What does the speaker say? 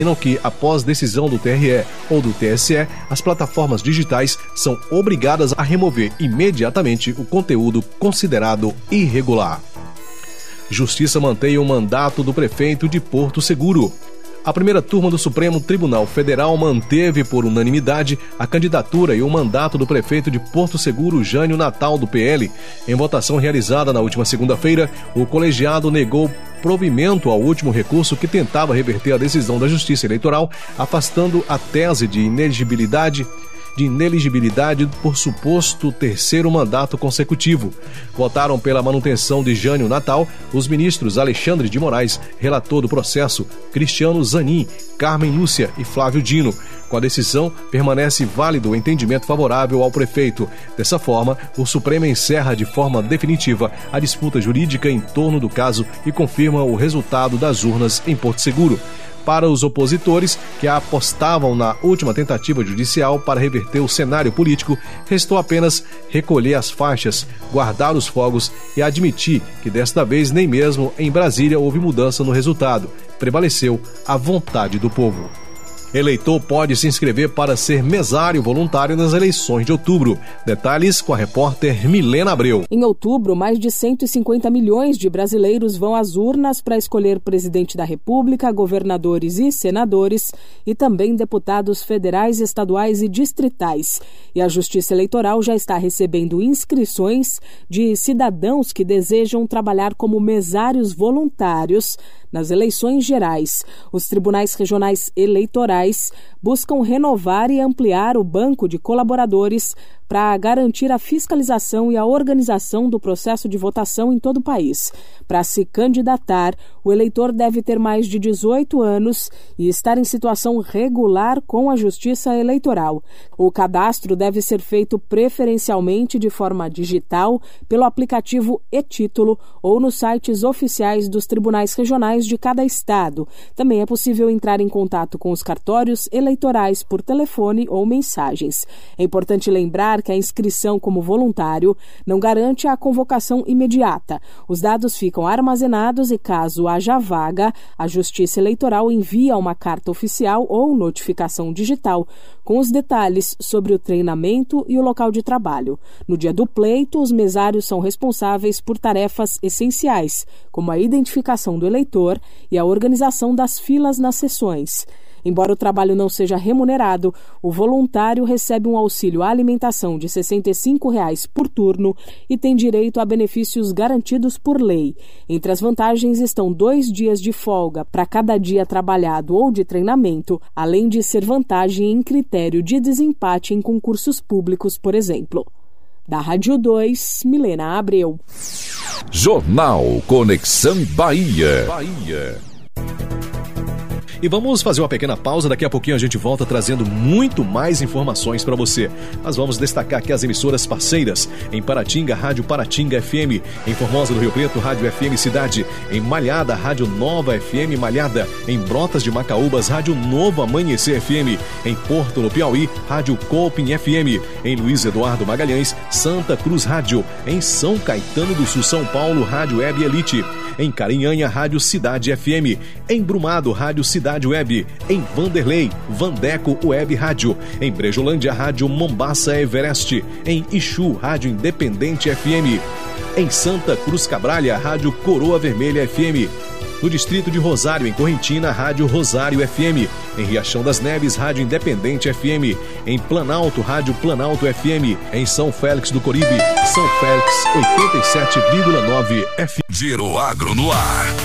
que, após decisão do TRE ou do TSE, as plataformas digitais são obrigadas a remover imediatamente o conteúdo considerado irregular. Justiça mantém o mandato do prefeito de Porto Seguro. A primeira turma do Supremo Tribunal Federal manteve por unanimidade a candidatura e o mandato do prefeito de Porto Seguro, Jânio Natal, do PL. Em votação realizada na última segunda-feira, o colegiado negou provimento ao último recurso que tentava reverter a decisão da Justiça Eleitoral, afastando a tese de inelegibilidade por suposto terceiro mandato consecutivo. Votaram pela manutenção de Jânio Natal os ministros Alexandre de Moraes, relator do processo, Cristiano Zanin, Carmen Lúcia e Flávio Dino. Com a decisão, permanece válido o entendimento favorável ao prefeito. Dessa forma, o Supremo encerra de forma definitiva a disputa jurídica em torno do caso e confirma o resultado das urnas em Porto Seguro. Para os opositores, que apostavam na última tentativa judicial para reverter o cenário político, restou apenas recolher as faixas, guardar os fogos e admitir que desta vez nem mesmo em Brasília houve mudança no resultado. Prevaleceu a vontade do povo. Eleitor pode se inscrever para ser mesário voluntário nas eleições de outubro. Detalhes com a repórter Milena Abreu. Em outubro, mais de 150 milhões de brasileiros vão às urnas para escolher presidente da República, governadores e senadores e também deputados federais, estaduais e distritais. E a Justiça Eleitoral já está recebendo inscrições de cidadãos que desejam trabalhar como mesários voluntários nas eleições gerais. Os tribunais regionais eleitorais buscam renovar e ampliar o banco de colaboradores para garantir a fiscalização e a organização do processo de votação em todo o país. Para se candidatar, o eleitor deve ter mais de 18 anos e estar em situação regular com a Justiça Eleitoral. O cadastro deve ser feito preferencialmente de forma digital pelo aplicativo e-Título ou nos sites oficiais dos tribunais regionais de cada estado. Também é possível entrar em contato com os cartórios eleitorais por telefone ou mensagens. É importante lembrar que a inscrição como voluntário não garante a convocação imediata. Os dados ficam armazenados e, caso haja vaga, a Justiça Eleitoral envia uma carta oficial ou notificação digital com os detalhes sobre o treinamento e o local de trabalho. No dia do pleito, os mesários são responsáveis por tarefas essenciais, como a identificação do eleitor e a organização das filas nas sessões. Embora o trabalho não seja remunerado, o voluntário recebe um auxílio à alimentação de R$ 65 por turno e tem direito a benefícios garantidos por lei. Entre as vantagens estão 2 dias de folga para cada dia trabalhado ou de treinamento, além de ser vantagem em critério de desempate em concursos públicos, por exemplo. Da Rádio 2, Milena Abreu. Jornal Conexão Bahia. E vamos fazer uma pequena pausa, daqui a pouquinho a gente volta trazendo muito mais informações para você. Mas vamos destacar aqui as emissoras parceiras. Em Paratinga, Rádio Paratinga FM. Em Formosa do Rio Preto, Rádio FM Cidade. Em Malhada, Rádio Nova FM Malhada. Em Brotas de Macaúbas, Rádio Novo Amanhecer FM. Em Porto, no Piauí, Rádio Copim FM. Em Luiz Eduardo Magalhães, Santa Cruz Rádio. Em São Caetano do Sul, São Paulo, Rádio Web Elite. Em Carinhanha, Rádio Cidade FM. Em Brumado, Rádio Cidade Web. Em Vanderlei, Vandeco Web Rádio. Em Brejolândia, Rádio Mombasa Everest. Em Ixu, Rádio Independente FM. Em Santa Cruz Cabralha, Rádio Coroa Vermelha FM. No distrito de Rosário, em Correntina, Rádio Rosário FM. Em Riachão das Neves, Rádio Independente FM. Em Planalto, Rádio Planalto FM. Em São Félix do Coribe, São Félix 87,9 FM. Giro Agro no ar.